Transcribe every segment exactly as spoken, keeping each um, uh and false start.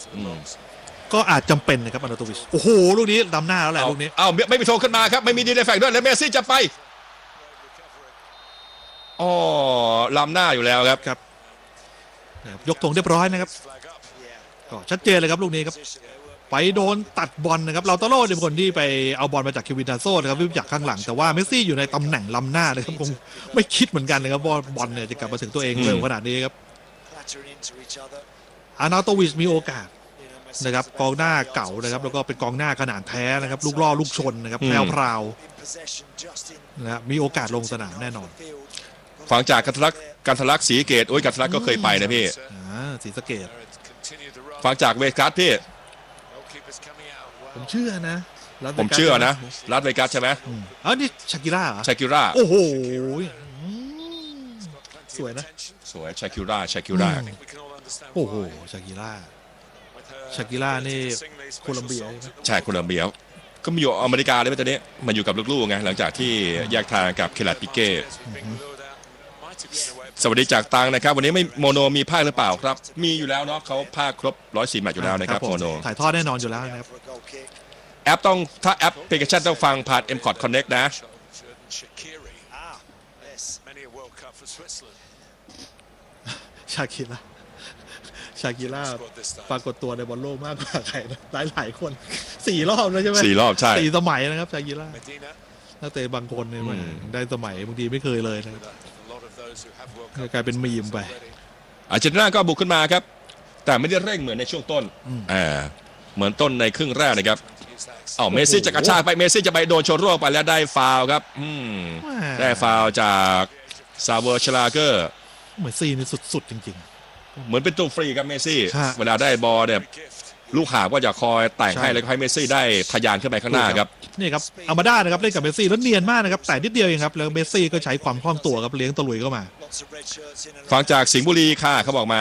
ก็อาจจำเป็นนะครับอานาโตวิชโอ้โหลูกนี้ดำหน้าแล้วแหละลูกนี้อ้าวไม่มีโชว์ขึ้นมาครับไม่มีดีเดฟแฟกด้วยแล้วเมสซี่จะไปอ๋อล้ำหน้าอยู่แล้วครับครับยกธงเรียบร้อยนะครับก็ชัดเจนเลยครับลูกนี้ครับไปโดนตัดบอลนะครับเราตโร่เป็นคนที่ไปเอาบอลมาจากเควินดาโซ่นะครับวิ่งจากข้างหลังแต่ว่าเมสซี่อยู่ในตำแหน่งล้ำหน้าเลยครับคงไม่คิดเหมือนกันนะครับว่าบอลเนี่ยจะกลับมาถึงตัวเองเร็วขนาดนี้ครับอานาโตวิชมีโอกาสนะครับกองหน้าเก่านะครับแล้วก็เป็นกองหน้าขนาดแท้นะครับลูกล่อลูกชนนะครับแพรวพราวนะมีโอกาสลงสนามแน่นอนฟังจากกันทลักกันทลักสีเกตโอ้ยกันทลักก็เคยไปนะพี่สีสะเกตฟังจากเวกัสพี่ผมเชื่อนะผมเชื่อนะรัสเวกัสใช่ไหมอ๋อนี่ชากิร่าชากิร่าโอ้โหสวยนะสวยชากิร่าชากิร่าโอ้โหชากิร่าชากิร่านี่โคลัมเบียใช่โคลัมเบียก็มาอยู่อเมริกาเลยตอนนี้มาอยู่กับลูกๆไงหลังจากที่แยกทางกับเคลาปิเก้สวัสดีจากตังนะครับวันนี้ไม่โมโนมีภาคหรือเปล่าครับมีอยู่แล้วเนาะเขาภาคครบร้อยสี่แมตช์อยู่แล้วนะครับโมโนถ่ายทอดแน่นอนอยู่แล้วนะครับแอปต้องถ้าแอปพลิเคชันต้องฟังผ่าน เอ็ม คอร์ด Connect นะชากิร่าชากิร่าปรากฏตัวในบอลโลกมากกว่าใครหลายหลายคนสี่รอบแล้วใช่ไหมสี่รอบใช่สี่สมัยนะครับชากิร่านักเตะบางคนเนี่ยได้สมัยบางทีไม่เคยเลยนะครับกลายเป็นมีมไปอาร์เจนตินาก็บุกขึ้นมาครับแต่ไม่ได้เร่งเหมือนในช่วงต้นอ่าเหมือนต้นในครึ่งแรกนะครับอ๋อเมสซี่จะกระชากไปเมสซี่จะไปโดนโชร่วงไปแล้วได้ฟาวล์ครับได้ฟาวล์จากซาเวอร์ชลาเกอร์เหมือนซีนี่สุดๆจริงๆเหมือนเป็นตัวฟรีครับเมสซี่เวลาได้บอลเนี่ยลูกหาก็จะคอยแต่งให้แล้วก็ให้เมสซี่ได้ทะยานขึ้นไปข้างหน้าครับนี่ครับอามาด้านะครับเล่นกับเมสซี่แล้วเนียนมากนะครับแต่นิดเดียวเองครับแล้วเมสซี่ก็ใช้ความคล่องตัวครับเลี้ยงตะลุยเข้ามาฟังจากสิงห์บุรีค่ะเขาบอกมา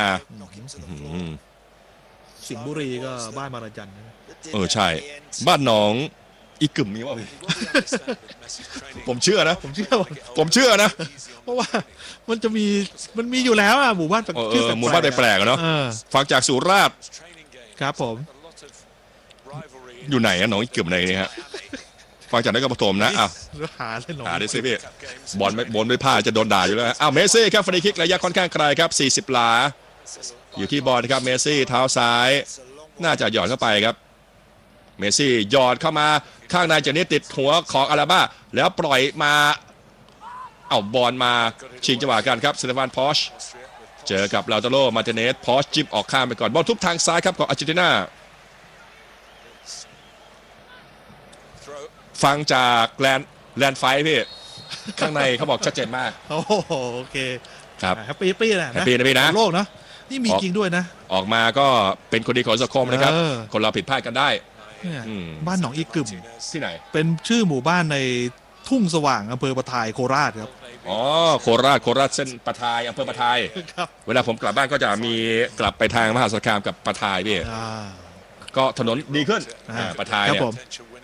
สิงห์บุรีก็บ้านมาราจันเออใช่บ้านน้องอีกึ่มมีว่าผมเชื่อนะผมเชื่อผมเชื่อนะเพราะว่ามันจะมีมันมีอยู่แล้วอ่ะหมู่บ้านชื่อหมู่บ้านแปลกๆเนาะฟังจากสุราษฎร์ครับผมอยู่ไหนอะน้องอีกึ่มไหนนี่ฮะฟังจากนักกรปฐมนะอ้าวหาเลยน้องหาได้สิพี่บอลไม่บอลไม่พลาดจะโดนด่าอยู่แล้วอ้าวเมสซี่ครับฟรีคิกระยะค่อนข้างไกลครับสี่สิบหลาอยู่ที่บอลครับเมสซี่เท้าซ้ายน่าจะหย่อนเข้าไปครับเมสซี่หยอดเข้ามาข้างในจากนี้ติดหัวของอาราบ้าแล้วปล่อยมาเอาบอลมาชิงจังหวะกันครับเซเลฟานพอชเจอกับลาโตโรมาร์ติเนสพอชจิ้มออกข้างไปก่อนบอลทุบทางซ้ายครับของอาร์เจนตินาฟังจากแลนแลนไฟพี่ข้างในเขาบอกชัดเจนมากโอ้โอเคครับแฮปปี้ปี้นะแฮปปี้นะพี่นะโลกนะนี่มีจริงด้วยนะออกมาก็เป็นคนดีของสังคมนะครับคนเราผิดพลาดกันได้บ้านหนองอีกึ่มที่ไหนเป็นชื่อหมู่บ้านในทุ่งสว่างอำเภอปะทายโคราชครับอ๋อโคราชโคราชเส้นปะทายอำเภอปะทายเวลาผมกลับบ้านก็จะมีกลับไปทางมหาสารคามกับปะทายพี่ก็ถนนดีขึ้นปะทายเนี่ย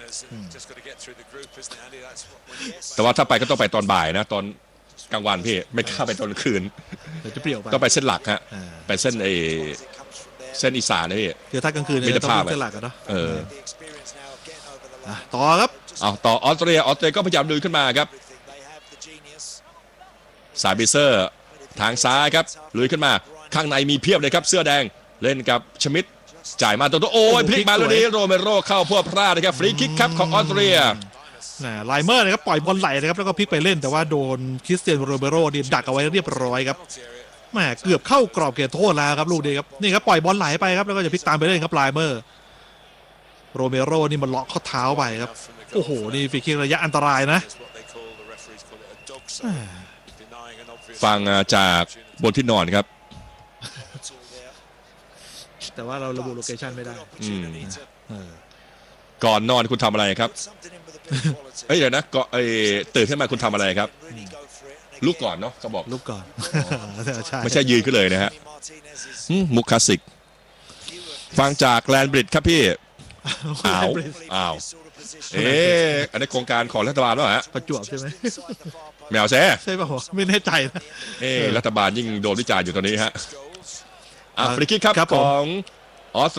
แต่ว่าถ้าไปก็ต้องไปตอนบ่ายนะตอนกลางวันพี่ไม่กล้าไปตอนคืนจะเปรี้ยวไปต้องไปเส้นหลักฮะไปเส้นไอเส้นอีสานนะพี่คือถ้ากลางคืนไม่ได้พาไปเส้นหลักอะเนาะเออต่อครับเอาต่อออสเตรเลียออสเตรเลียก็พยายามลุยขึ้นมาครับซาบิเซอร์ทางซ้ายครับลุยขึ้นมาข้างในมีเพียบเลยครับเสื้อแดงเล่นกับชมิดจ่ายมาตัวตัวโอ้ยพลิกมาลูกนี้โรเมโรเข้าพวกพลาดนะครับฟรีคิกครับของออสเตรเลียไลเมอร์นะครับปล่อยบอลไหลนะครับแล้วก็พลิกไปเล่นแต่ว่าโดนคริสเตียนโรเมโรนี่ดักเอาไว้เรียบร้อยครับแหมเกือบเข้ากรอบเขตโทษแล้วครับลูกนี้ครับนี่ครับปล่อยบอลไหลไปครับแล้วก็จะพลิกตามไปเล่นครับไลเมอร์โรเมโรนี่มันเลาะข้อเท้าไปครับโอ้โหนี่ฟรีคิกระยะอันตรายนะฟังจากบนที่นอนครับแต่ว่าเราระบุโลเคชั่นไม่ได้ก่อนนอนคุณทำอะไรครับเอ้ยเดี๋ยวนะก็ไอ้ตื่นขึ้นมาคุณทำอะไรครับลุกก่อนเนาะเขาบอกลุกก่อนไม่ใช่ยืนขึ้นเลยนะฮะมุกคลาสสิกฟังจากแลนบริดครับพี่อ้าวอ้าวเอ๊ะอันนี้โครงการของรัฐบาลแล้วฮะประจวบใช่ไหมแมวแซ่ใช่ป่ะไม่แน่ใจนะเอ๊ะรัฐบาลยิ่งโดนวิจารณ์อยู่ตอนนี้ฮะอ่ะฟรีคิกครับของ